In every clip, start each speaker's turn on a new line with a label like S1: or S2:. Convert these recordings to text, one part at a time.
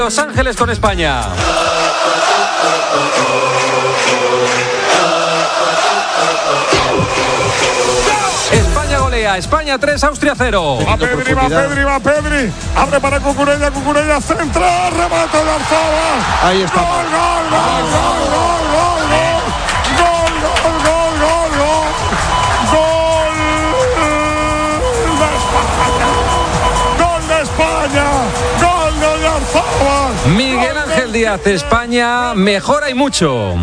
S1: Los Ángeles con España. España golea, España 3, Austria 0.
S2: Va Pedri. Abre para Cucurella, centra, remate de Arzabal.
S3: Ahí está.
S2: Gol de España. Gol de Arzabal.
S1: Miguel Ángel Díaz, España mejora y mucho.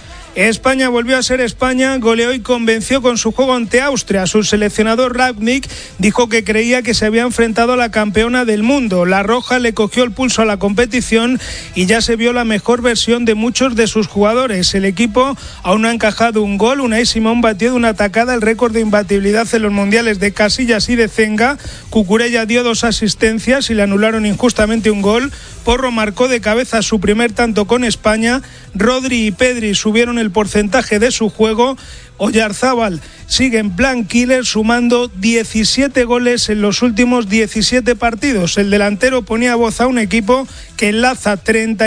S4: España volvió a ser España, goleó y convenció con su juego ante Austria. Su seleccionador Rangnick dijo que creía que se había enfrentado a la campeona del mundo. La roja le cogió el pulso a la competición y ya se vio la mejor versión de muchos de sus jugadores. El equipo aún no ha encajado un gol. Unai Simón batió de una tacada el récord de imbatibilidad en los mundiales de Casillas y de Zenga. Cucurella dio 2 asistencias y le anularon injustamente un gol. Porro marcó de cabeza su primer tanto con España. Rodri y Pedri subieron el porcentaje de su juego. Oyarzábal sigue en plan killer, sumando 17 goles en los últimos 17 partidos. El delantero ponía voz a un equipo que enlaza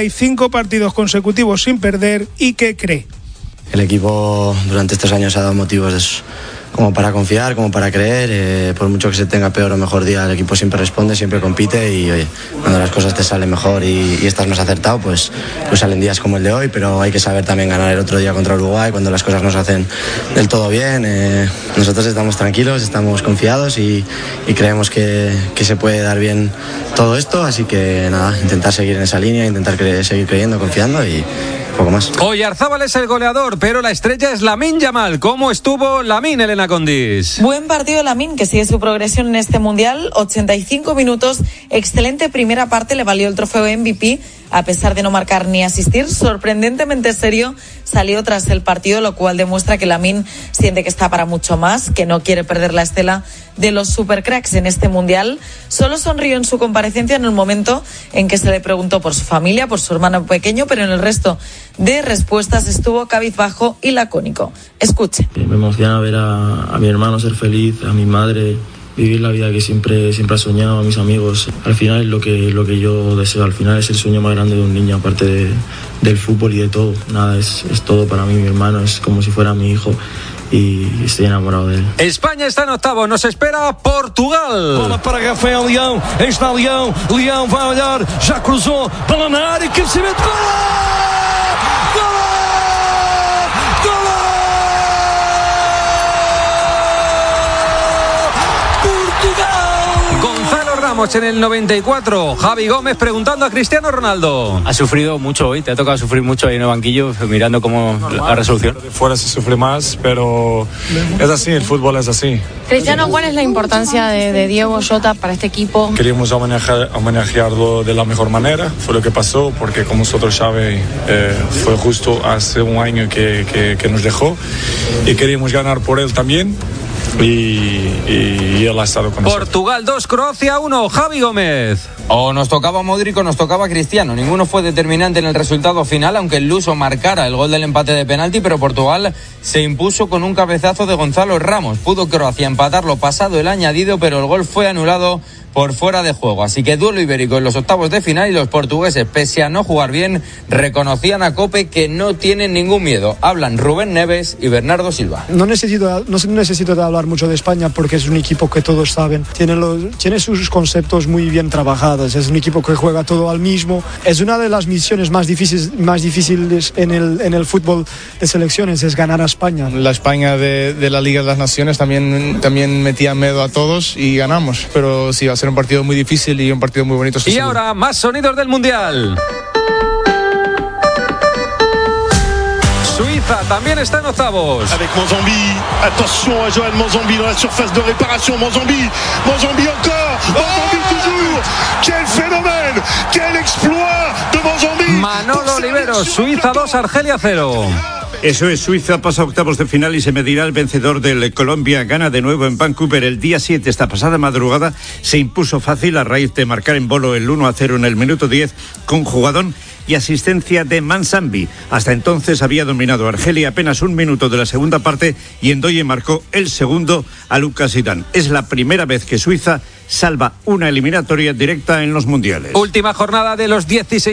S4: 35 partidos consecutivos sin perder y que cree.
S5: El equipo durante estos años ha dado motivos como para confiar, como para creer, por mucho que se tenga peor o mejor día, el equipo siempre responde, siempre compite y oye, cuando las cosas te salen mejor y estás más acertado, pues salen días como el de hoy, pero hay que saber también ganar el otro día contra Uruguay cuando las cosas no se hacen del todo bien. Nosotros estamos tranquilos, estamos confiados y creemos que se puede dar bien todo esto, así que nada, intentar seguir en esa línea, intentar seguir creyendo, confiando y poco más.
S1: Oyarzábal es el goleador, pero la estrella es Lamine Yamal. ¿Cómo estuvo Lamine, Elena Condis?
S6: Buen partido Lamine, que sigue su progresión en este Mundial. 85 minutos, excelente primera parte, le valió el trofeo MVP, a pesar de no marcar ni asistir. Sorprendentemente serio salió tras el partido, lo cual demuestra que Lamine siente que está para mucho más, que no quiere perder la estela de los supercracks en este Mundial. Solo sonrió en su comparecencia en el momento en que se le preguntó por su familia, por su hermano pequeño, pero en el resto de respuestas estuvo cabizbajo y lacónico. Escuche.
S7: Me emociona ver a mi hermano ser feliz, a mi madre vivir la vida que siempre ha soñado, a mis amigos. Al final es lo que yo deseo, al final es el sueño más grande de un niño, aparte del fútbol y de todo. Nada, es todo para mí, mi hermano, es como si fuera mi hijo y estoy enamorado de él.
S1: España está en octavo, nos espera Portugal.
S8: Bola para Rafael Leão, está Leão vai olhar, já cruzou, bola na área, cabeceamento, gol!
S1: En el 94, Javi Gómez preguntando a Cristiano Ronaldo.
S9: Ha sufrido mucho hoy, te ha tocado sufrir mucho ahí en el banquillo, mirando cómo la resolución.
S2: De fuera se sufre más, pero es así, el fútbol es así.
S10: Cristiano, ¿cuál es la importancia de Diego Jota para este equipo?
S2: Queríamos homenajearlo de la mejor manera, fue lo que pasó, porque como vosotros sabéis, fue justo hace un año que nos dejó y queríamos ganar por él también. Y él ha estado con nosotros.
S1: Portugal 2, Croacia 1, Javi Gómez.
S11: O nos tocaba Modric o nos tocaba Cristiano. Ninguno fue determinante en el resultado final, aunque el luso marcara el gol del empate de penalti, pero Portugal se impuso con un cabezazo de Gonzalo Ramos. Pudo Croacia empatarlo pasado el añadido, pero el gol fue anulado por fuera de juego. Así que duelo ibérico en los octavos de final y los portugueses, pese a no jugar bien, reconocían a COPE que no tienen ningún miedo. Hablan Rubén Neves y Bernardo Silva.
S12: No necesito de hablar mucho de España porque es un equipo que todos saben. Tiene sus conceptos muy bien trabajados. Es un equipo que juega todo al mismo. Es una de las misiones más difíciles en el fútbol de selecciones, es ganar a España.
S13: La España de la Liga de las Naciones también metía miedo a todos y ganamos. Pero sí, va a ser un partido muy difícil y un partido muy bonito.
S1: Y ahora más sonidos del Mundial. Suiza también está en octavos.
S14: Avec Monzambi, attention a Joël Monzambi dans la surface de réparation. Monzambi encore, Monzambi toujours. Quel phénomène, quel exploit de Monzambi.
S1: Manolo Oliveros, Suiza 2, Argelia 0.
S15: Eso es, Suiza pasa a octavos de final y se medirá el vencedor del Colombia. Gana de nuevo en Vancouver el día 7. Esta pasada madrugada se impuso fácil a raíz de marcar en Bolo el 1-0 en el minuto 10 con jugadón y asistencia de Manzambi. Hasta entonces había dominado Argelia apenas un minuto de la segunda parte y Ndoye marcó el segundo a Lucas Zidane. Es la primera vez que Suiza salva una eliminatoria directa en los mundiales.
S1: Última jornada de los 16.